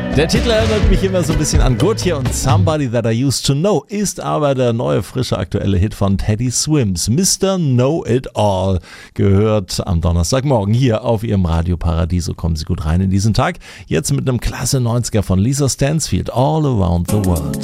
Der Titel erinnert mich immer so ein bisschen an Gotye und Somebody That I Used to Know, ist aber der neue, frische, aktuelle Hit von Teddy Swims. Mr. Know It All gehört am Donnerstagmorgen hier auf Ihrem Radio Paradiso. Kommen Sie gut rein in diesen Tag. Jetzt mit einem klasse 90er von Lisa Stansfield, All Around the World.